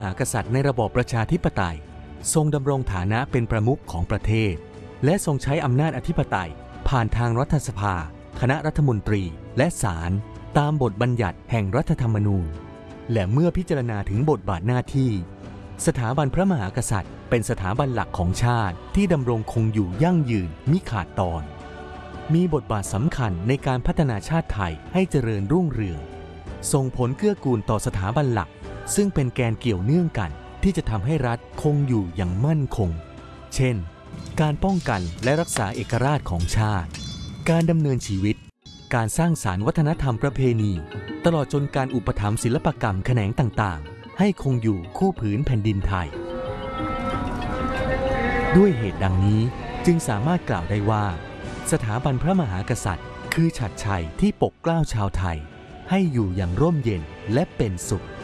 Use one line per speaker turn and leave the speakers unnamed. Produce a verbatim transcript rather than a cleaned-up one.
มหากษัตริย์ในระบอบประชาธิปไตยทรงดำรงฐานะเป็นประมุขของประเทศและทรงใช้อำนาจอธิปไตยผ่านทางรัฐสภาคณะรัฐมนตรีและศาลตามบทบัญญัติแห่งรัฐธรรมนูญและเมื่อพิจารณาถึงบทบาทหน้าที่สถาบันพระมหากษัตริย์เป็นสถาบันหลักของชาติที่ดำรงคงอยู่ยั่งยืนมิขาดตอนมีบทบาทสำคัญในการพัฒนาชาติไทยให้เจริญรุ่งเรืองส่งผลเกื้อกูลต่อสถาบันหลักซึ่งเป็นแกนเกี่ยวเนื่องกันที่จะทำให้รัฐคงอยู่อย่างมั่นคงเช่นการป้องกันและรักษาเอกราชของชาติการดำเนินชีวิตการสร้างสรรค์วัฒนธรรมประเพณีตลอดจนการอุปถัมภ์ศิลปกรรมแขนงต่างๆให้คงอยู่คู่ผืนแผ่นดินไทยด้วยเหตุดังนี้จึงสามารถกล่าวได้ว่าสถาบันพระมหากษัตริย์คือฉัตรชัยที่ปกเกล้าชาวไทยให้อยู่อย่างร่มเย็นและเป็นสุข